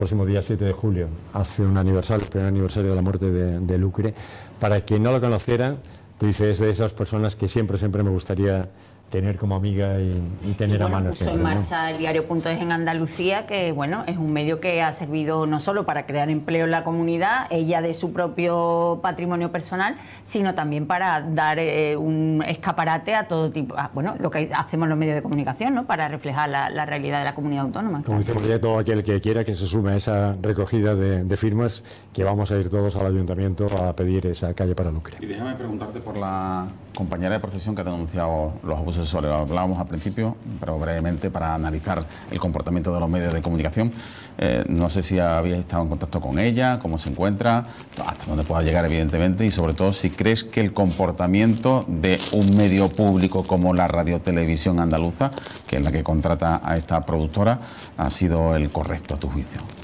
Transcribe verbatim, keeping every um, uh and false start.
próximo día siete de julio hace un aniversario, el primer aniversario de la muerte de, de Lucre. Para quien no lo conociera, tú dices, es de esas personas que siempre, siempre me gustaría tener como amiga y, y tener y bueno, a mano puso siempre, en ¿no? marcha el diario Punto Es en Andalucía, que bueno, es un medio que ha servido no solo para crear empleo en la comunidad, ella de su propio patrimonio personal, sino también para dar eh, un escaparate a todo tipo, a, bueno, lo que hacemos los medios de comunicación, ¿no? Para reflejar la, la realidad de la comunidad autónoma. Como dice María, todo aquel que quiera que se sume a esa recogida de, de firmas, que vamos a ir todos al ayuntamiento a pedir esa calle para Lucre. Y déjame preguntarte por la compañera de profesión que ha denunciado los abusos sexuales. Lo hablábamos al principio, pero brevemente, para analizar el comportamiento de los medios de comunicación. Eh, no sé si habías estado en contacto con ella, cómo se encuentra, hasta dónde pueda llegar, evidentemente, y sobre todo si crees que el comportamiento de un medio público como la Radiotelevisión Andaluza, que es la que contrata a esta productora, ha sido el correcto a tu juicio.